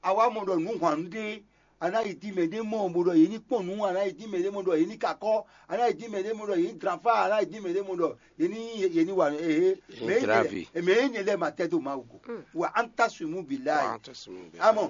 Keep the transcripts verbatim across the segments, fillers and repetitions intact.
àwa mọ̀dọ̀ nù hàn dé anayi di mede mọ̀ mọ̀dọ̀ yìí ní pọ̀nù anayi di mede mọ̀dọ̀ yìí ní kakọ́ anayi di mede mọ̀dọ̀ yìí ní drafa anayi di mede mọ̀dọ̀ yìí ní yìí ní wà ehe mẹ́yìn ní lẹ́ ma tẹ́tò ma wò wà á ń tasumu bilayi amọ̀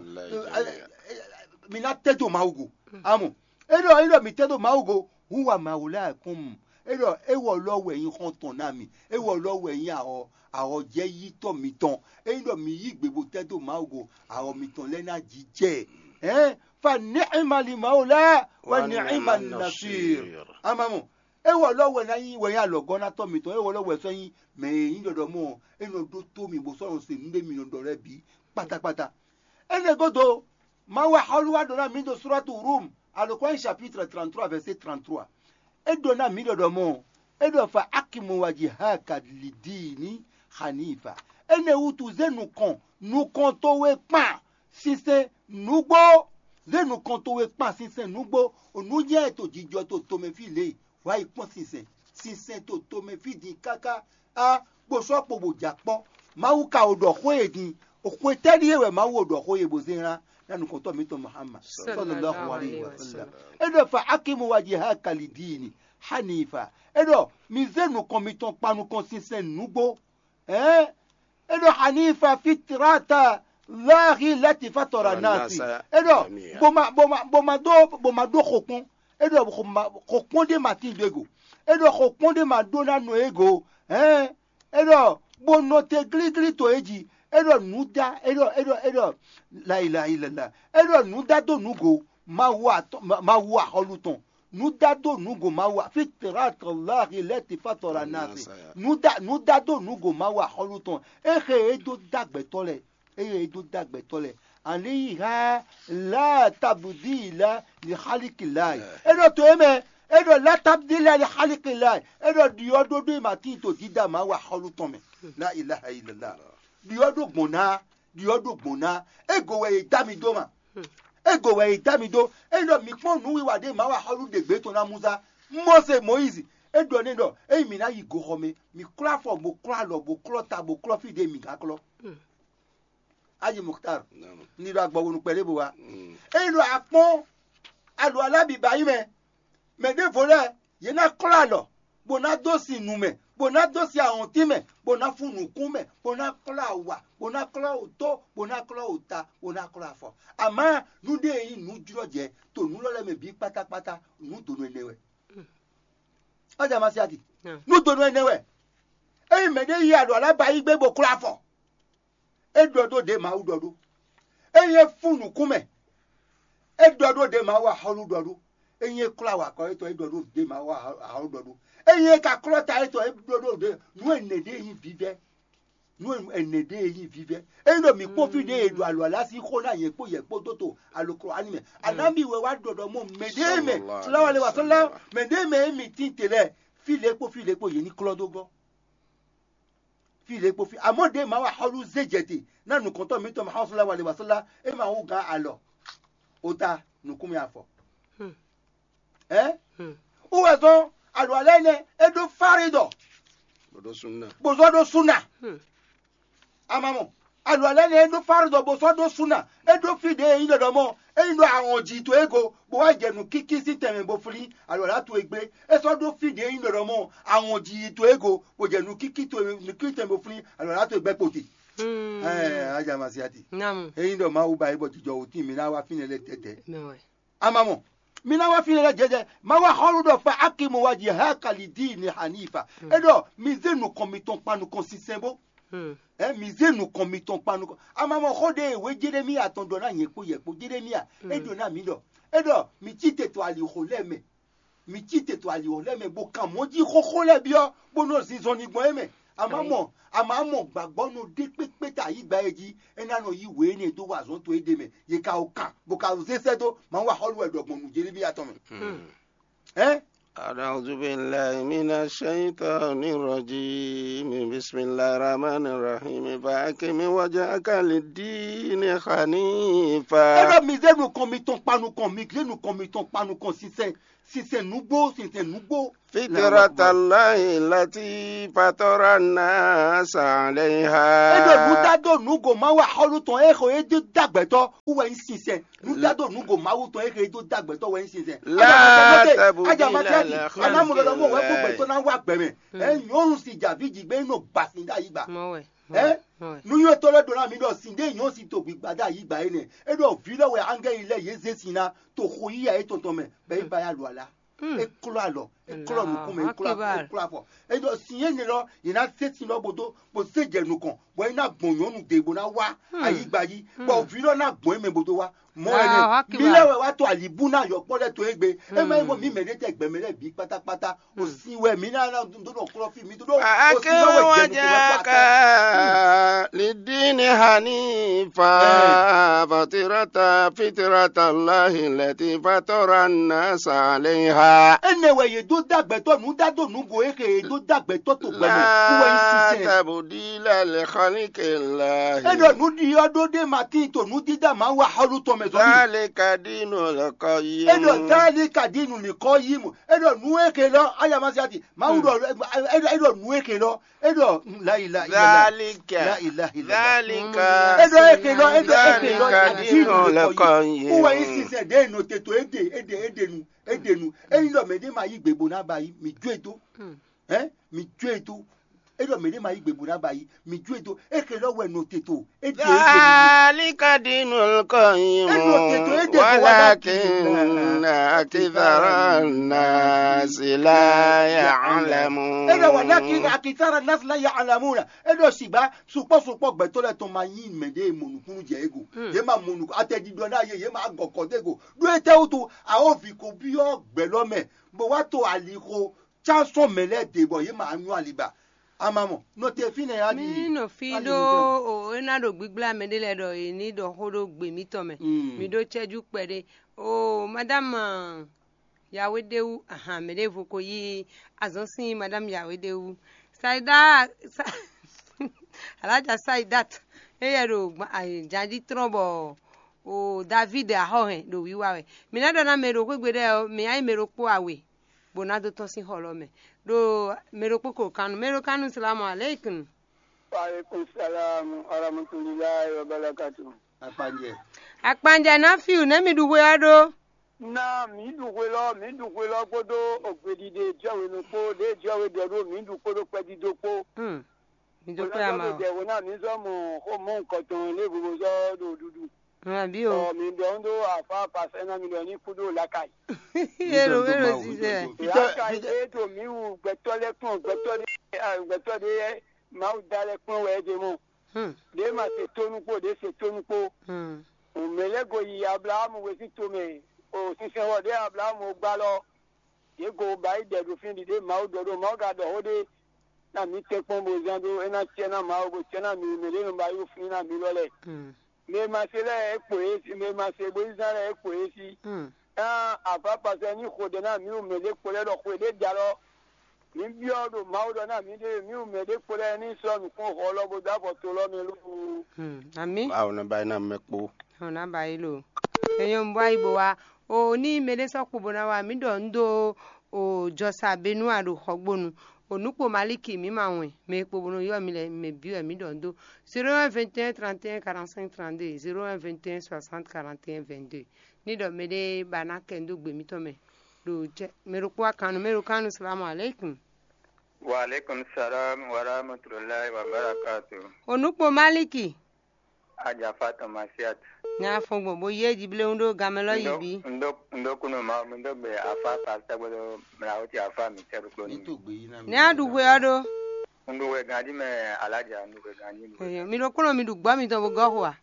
mina tẹ́tò ma wò amọ̀ edo edo mi tẹ́tò ma wò huwa mawlaakum edo ewọ lọ́wọ́ ẹ̀yin kan tán náà mi ewọ lọ́wọ́ ẹ̀yin àwọ̀ àwọ̀ jẹ́ yí tọ̀ mi tán edo mi yí gbogbo tẹ́tò ma wò àwọ̀ mi tán lẹ́nà jíjẹ́ ẹ́ fa ni'ma li mawla wa ni'ma nasir amamu ewọ lọ́wọ́ na yin we ya logo na to mi to ewọ lọ́wọ́ so yin me yin dodo mo eno do to mi bo so se nde mi ndo re bi pátápátá ene godo ma wa halwa do na mi do suratu rum Al-Qur'an chapitre trente-trois verset trente-trois edo na mi dodo mo edo fa akimu wajhaka lidini hanifa ene utu zenu kon nu kon to we pa si se nugbo zenu kan tó wé pa sísẹ núgbó onújẹ ètò jíjọ tó tó mẹfì lé wá ìpọn sísẹ sísẹ tó tó mẹfì dín káká á gbósọpọ bòjà pọ máwù ká odò kó èdè òkú tẹ́lẹ̀ yẹ̀wẹ̀ máwù odò kó yẹ̀ bòsẹ̀ ńlá lẹ́nu kan tó mi tó Muhammad sallallahu alayhi wa sallam ẹ̀dọ̀ fa akimu wajhaka lidini hanifa ẹ̀dọ̀ mi zenu kan mi tán panu kan sísẹ núgbó ẹ̀dọ̀ hanifa fitrata láàrin láti fàtọ̀rà náà sí ẹ̀dọ̀ bòmàdó bòmàdó kòkún ẹ̀dọ̀ kòkún dé màtí ìgbégò ẹ̀dọ̀ kòkún dé màdó nánú ego ẹ̀dọ̀ bònòtè gírígírí tó èjì ẹ̀dọ̀ nùdá ẹ̀dọ̀ ẹ̀dọ̀ ẹ̀dọ̀ láìláìlàlà ẹ̀dọ̀ nùdá tó nùgò máa wù àhọlùtàn nùdá tó nùgò máa wù fìtìrátọ̀ láàrin láti fàtọ̀rà náà sí nùdá tó nùgò máa wù àhọlùtàn ẹ̀hẹ̀ ẹ̀dọ̀ dàgbẹ̀tọ̀ rẹ̀ eye edo dàgbẹ̀tọ̀ lẹ̀ àléyìí ha látàbùdíìlà ní xalikìláì edo tó yẹ mẹ edo látàbùdíìlà ní xalikìláì edo diọdodo màtí tó dídá máa wà xọlùtọ̀ mẹ la ilaha illallah diọdo gbọ̀nà diọdo gbọ̀nà ego wẹ̀ ìdámidó ma ego wẹ̀ ìdámidó edo mi pọ́n nu wíwádé máa wà xọlù dègbé tó ná musa Mose Moïse edo ne dọ eyi mi náà yìí go xɔ mi mi kura fɔ mo kura lɔ mo kura ta mo kura fi de mi ká kɔlɔ. Aji Mukhtar ni do agbawonu pele bo wa e lo apon alu alabi bayi me me de vole ye na kla lo bona dosi nu me bona dosi awon ti me bona funu kun me bona kla wa bona kla oto bona kla ota bona kla fo ama nu de yin nu juro je to nu lo le me bi pátápátá nu to nu enewe aja ma si ati nu to nu enewe e me de yi alu alabayi gbe bo kla fo edodo de ma udodo eye funu kume edodo de ma wa halu dodo eye kula wa ko eto edodo de ma wa halu dodo eye ka klota eto edodo de nu enede yin vive nu enede yin vive endo mi ko fi de edu alu ala si ko na yen po ye po toto alukro anime anabi we wa dodo mo medeme sallallahu alaihi wasallam medeme mi tintele file po file po ye ni klodogo fi le po fi amode ma wa halu zejete na nu konto mi to Muhammad sallallahu alaihi wasallam e ma wo ga alo ota nu kumi afọ eh o wezo alo alene edo farido bodo sunna bozo do sunna amamo alo alene edo farido bozo do sunna edo fi de yin do mo e ndo awon ji to ego bo wa jenu kiki si teme bo furi alo la to egbe e so do fi de yin do mo awon ji to ego bo jenu kiki to kiki teme bo furi alo la to egbe poti eh aja masiati Naam. e ndo ma u ba ibo tijo uti mi na wa finele tete Mewe. amamo mi na wa finele jeje ma wa holudo fa akimu wajhaka lidini hanifa edo mi zenu komiton panu consisembo eh mize nu komiton panu amamo khode we Jeremia tondo na yepo yepo Jeremia edo na mi do edo mi tite to ali kholeme mi tite to ali kholeme bo kan moji khokhole bio bono season igbon eme amamo amamo gbagbo no de pepe ta yi gba eji enano yi we ni to wa zon to edeme ye ka o kan bo ka o sese to ma wa holu edogbon nu Jeremia to me eh أعوذ بالله من الشيطان الرجيم بسم الله الرحمن الرحيم فأقم وجهك للدين حنيفا. Ero mi ze nu kon mi ton panu kon mi gle nu kon mi ton panu kon si se si se nugbo si se nugbo فطرة الله التي فطر الناس عليها. edo nudado nugo mawa holu ton eho edo dagbeto uwe nsinse nudado nugo mawu ton eho edo dagbeto we nsinse La tabudila ana mo lo mo we ko gbeto na wa gbeme e yorun si javiji gbe no gbasinda yigba eh nu yo to le do na mi do sinde yon si to gbigbada yigba ene edo vilo we ange ile yeze sina to khoyi ya etonton me be ba ya lo ala e klo alo e klo nu kun me klo e klo afo e do siye ni lo ina seti lo bodo bo seje nu kan bo ina gbon yon nu de bo na wa ayi gba yi bo vilo na gbon me bodo wa mo ene mi lewe wa to alibu na yo po le to egbe e ma mo mi me de tegbe me le bi pátápátá o si we mi na na do do klo fi mi do do o si lo we je ka lidini hanifa fatirata fitrata Allah allati fatara an-nas alayha. Enewe ye do dagbe to nu dado nu go eke do dagbe to to gbe nu we insise tabudila li khaliqillah. Edo nu di odo de mati to nu di da ma wa halu to me so ni zalika dinul qayyim. Edo zalika dinul qayyim. Edo nu eke lo aya ma siati ma udo edo edo nu eke lo edo la ilaha illallah zalika la ilaha illallah zalika edo eke lo edo eke lo dinul qayyim. we insise de no te to ede ede ede nu ede nu eni lo me de ma yi gbegbo na ba yi mi ju eto eh mi ju eto edo me de ma yi gbegbo na ba yi mi ju eto eke lo we no te to ede ede zalika dinul qayyim walakin akthara an-nas la ya'lamun. edo walakin akthara an-nas la ya'lamuna edo siba supo supo gbe to le to ma yin me de monukunu je ego ye ma monuku atedido na ye ye ma gokodego do ete utu a o fi ko bi o gbe lo me bo wa to aliko chanson mele de bo ye ma anu aliba amamo no te fine ya di mi no fido o na do gbigla me de le do ni do hodo gbe mi to me mi do cheju pede o madam Yawedewu aha me de foko yi azonsin madam Yawedewu saida alaja saidat eyero jadi trobo o David ahohen do wiwa we mi na do na mero kwegbe de mi ai mero po awe bonado to sin holo me do mero po ko kanu mero kanu salamu alaikum wa alaikum salam wa rahmatullahi wa barakatuh. apanje apanje na fiu na mi duwe ado na mi duwe lo mi duwe lo godo ogbedide jawe no po de jawe de ro mi du ko do pedi do po hmm mi do pe ama de wona mi so mo ko mo nkan ton le gbogbo so do dudu abi o o mi do ndo afa pasena mi do ni kudo lakai ero ero si se lakai e to mi u gbeto le kun gbeto de gbeto de ma u dale kun we de mo hmm de ma se tonu po de se tonu po hmm o melego yi Abraham we si to me o si se wo de Abraham o gba lo ye go bai de do fin de ma u do do ma ga do ho de na mi te pon bo zando ena tiena ma o bo tiena mi mele no ba yu fin na mi lo le hmm me ma se le epo esi me ma se bo izare epo esi hmm ah aba pa se ni khode na mi o mele ko le lo ko de jaro mi bi odo ma o do na mi de mi o mele ko le ni so mi ko ho lo bo da bo to lo mi lu hmm ami báwo ni báyìí náà mẹ́pọ̀. ona bailo eyan mbo aibo wa o ni mele so kubo na wa mi do ndo o josa benu aro hogbonu onupo maliki mi ma won me po bono yo mi le me bi e mi do ndo zéro un vingt et un trente et un quarante-cinq trente-deux zéro un vingt et un soixante quarante et un vingt-deux ni do me de bana kendo gbe mi to me do je me ro kwa kanu me ro kanu salamu alaikum wa alaikum salam wa rahmatullahi wa barakatuh. onupo maliki Aja Fatuma Siat. na fongo bo ye jible ndo gamelo yibi Ndo ndo kuno ma ndo be afa pasta bodo mrawoti afa mi teru ni kloni. to gbe yi na ne adugwe ado Ndo we gadi me alaja ndo we gadi. eh mi ro kuno mi dugba mi to bo gohwa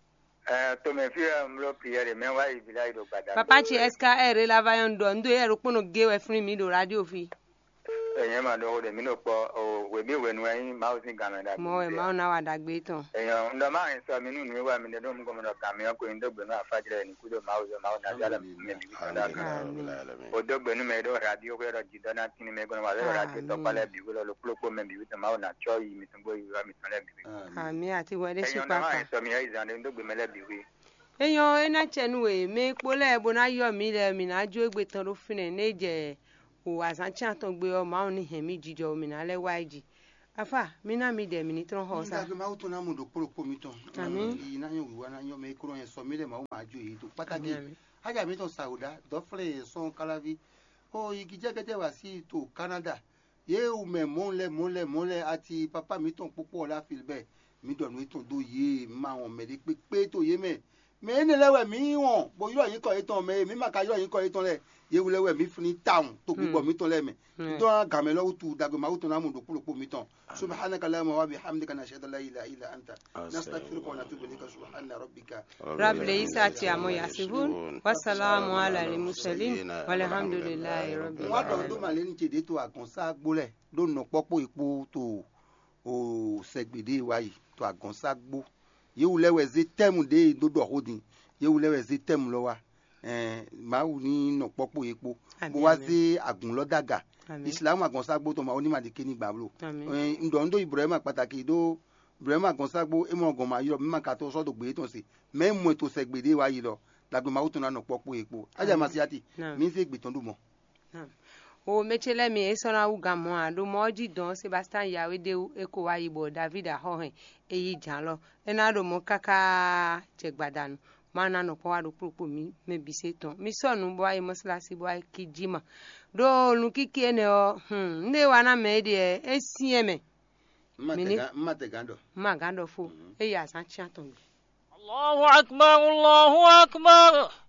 Eh to me fi mlo priere me wa ibila ido gbada. papa chi eska ere la vayon do ndo e ro kuno gewe fun mi do radio fi Eyan ma do de mi no po o we bi we nu yin ma o sin gameda. mo e ma na wa dagbe ton Eyan ndo ma en so mi nu nu wa mi de do mu gomo do kami ko ndo gbe na afa jire ni kudo ma o ma o na jala me bi kada ka. O do gbe nu me do radio ko ro jido na tin me gono wa do radio to pale bi lo lo klopo me bi to ma o na cho yi mi tun bo yi wa mi tun le bi. ami ati wede Eyan ndo ma supapa en so mi ya izan ndo gbe me le bi wi. eyan ena chenu we me pole bo na yo mi le mi na ju egbe tan ro fine neje o azancha to gbe o ma oni hemi jijo mi na le waiji afa mi na mi de mi ni tron ho sa nda ma uto na mu do polo po mi ton Àmín. ina yo wi na yo me kuro yen so mi le ma o ma jo yi to pataki haja mi ton sauda do fre son kalavi o igi jegede wa si to Canada ye u me monle monle monle ati papa mi ton popo la filbe mi do nu ton do ye ma won me de pe pe to ye me me ni lewe mi won bo yo yin ko iton me mi ma ka yo yin ko iton le ye wu lewe mi funi town to gbo mi ton le me do ga me lo tu dago ma uto na mu do polo po mi ton subhanaka la wa bihamdika nashhadu la ilaha illa anta nastaghfiruka wa natubu ilayka subhana rabbika rabbil izzati amma yasifun wassalamu ala al mursalin walhamdulillahi rabbil wa do alamin do ma le ni tede to agonsa gbole do no popo ipo to o segbede wa yi to agonsa gbo ye wu lewe ze temu de do do hodin ye wu lewe ze temu lo wa eh ma wu ni no popo epo bo wa ze agun lo daga islam agonsa gbo to ma oni ma de kini gbablo eh ndo ndo ibrahim pataki do ibrahim agonsa gbo e mo gon ma yo mi ma ka to so do gbe to se me mo to segbede wa yi lo dagbe ma wu to na no popo epo aja masiati mi se gbe ton do mo o mechele mi esona uga mo ado moji don Sebastian yawe de eko wa ibo David ahohen eyi janlo enado mo kaka jegbadanu mana no po wadu pupu mi me biseton mi sonu bo ayi moslasi bo ayi kijima do lu kiki ene o hm nde wana me de esieme matega mategando magando fu eya san chiaton Allahu akbar Allahu akbar